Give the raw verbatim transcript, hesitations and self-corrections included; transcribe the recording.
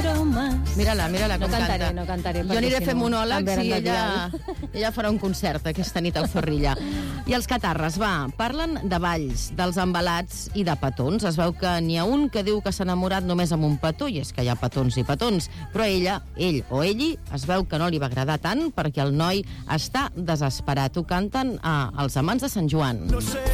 Mira-la, mira-la com No cantaré, canta. no cantaré, Jo perquè aniré a si fer no, monòlegs em venen i de ella, ella farà un concert aquesta nit al Zorrilla. I els catarres, va, parlen de balls, dels embalats i de petons. Es veu que n'hi ha un que diu que s'ha enamorat només amb un petó, i és que hi ha petons i petons, però ella, ell o elli, es veu que no li va agradar tant perquè el noi està desesperat. Ho canten eh, els amants de Sant Joan. No sé